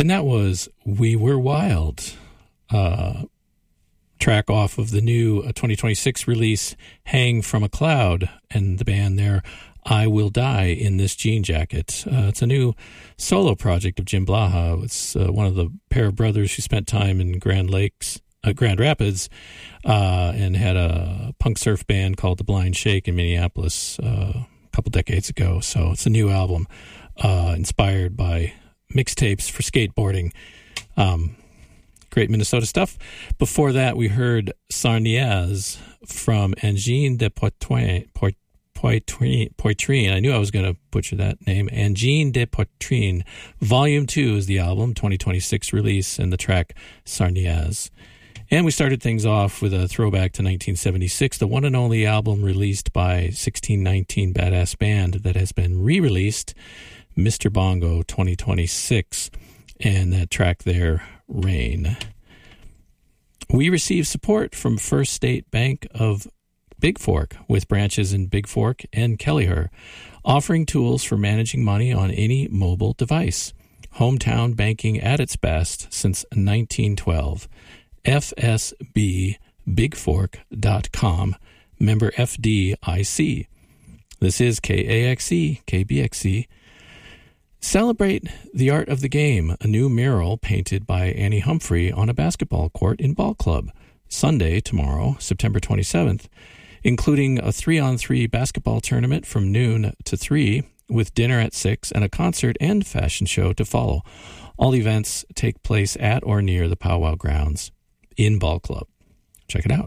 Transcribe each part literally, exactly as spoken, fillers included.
And that was We Were Wild, uh, track off of the new uh, twenty twenty-six release, Hang From a Cloud, and the band there, I Will Die in This Jean Jacket. Uh, it's a new solo project of Jim Blaha. It's uh, one of the pair of brothers who spent time in Grand Lakes, uh, Grand Rapids, uh, and had a punk surf band called The Blind Shake in Minneapolis uh, a couple decades ago. So it's a new album uh, inspired by mixtapes for skateboarding. Um, great Minnesota stuff. Before that, we heard Sarniaz from Engine de Poitrine. Poitrine. I knew I was going to butcher that name. Engine de Poitrine. Volume two is the album, twenty twenty-six release, and the track Sarniaz. And we started things off with a throwback to nineteen seventy-six, the one and only album released by sixteen nineteen Badass Band that has been re-released, Mister Bongo twenty twenty-six, and that track there, Rain. We received support from First State Bank of Big Fork, with branches in Big Fork and Kellyher, offering tools for managing money on any mobile device. Hometown banking at its best since nineteen twelve. F S B big fork dot com, member F D I C. This is K A X E, K B X E. Celebrate the art of the game, a new mural painted by Annie Humphrey on a basketball court in Ball Club. Sunday, tomorrow, September twenty-seventh, including a three-on-three basketball tournament from noon to three, with dinner at six and a concert and fashion show to follow. All events take place at or near the Powwow Grounds in Ball Club. Check it out.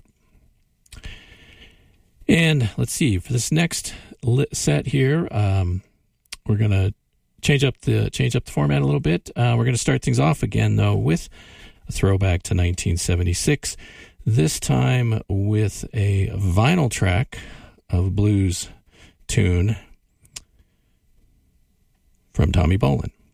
And let's see, for this next set here, um, we're going to change up the change up the format a little bit. Uh, we're going to start things off again, though, with a throwback to nineteen seventy-six, this time with a vinyl track of blues tune from Tommy Bolin.